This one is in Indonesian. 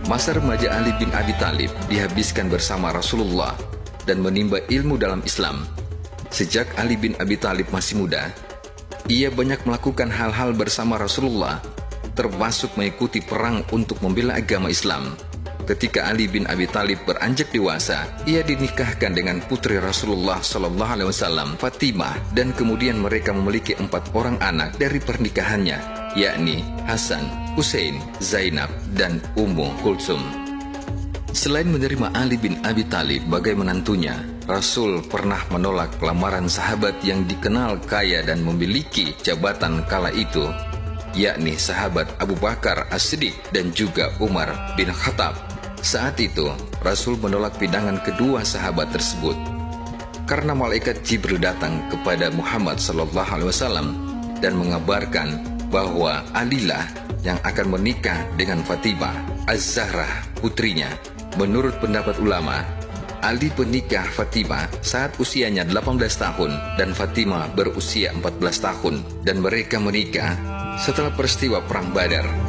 Masa remaja Ali bin Abi Thalib dihabiskan bersama Rasulullah dan menimba ilmu dalam Islam. Sejak Ali bin Abi Thalib masih muda, ia banyak melakukan hal-hal bersama Rasulullah, termasuk mengikuti perang untuk membela agama Islam. Ketika Ali bin Abi Thalib beranjak dewasa, ia dinikahkan dengan putri Rasulullah SAW, Fatimah, dan kemudian mereka memiliki 4 orang anak dari pernikahannya, yakni Hasan, Hussein, Zainab, dan Ummu Kulsum. Selain menerima Ali bin Abi Thalib sebagai menantunya, Rasul pernah menolak lamaran sahabat yang dikenal kaya dan memiliki jabatan kala itu, yakni sahabat Abu Bakar As-Siddiq dan juga Umar bin Khattab. Saat itu, Rasul menolak pinangan kedua sahabat tersebut karena malaikat Jibril datang kepada Muhammad SAW dan mengabarkan bahwa Alilah yang akan menikah dengan Fatimah Az-Zahrah, putrinya. Menurut pendapat ulama, Ali menikah Fatimah saat usianya 18 tahun dan Fatimah berusia 14 tahun, dan mereka menikah setelah peristiwa Perang Badar.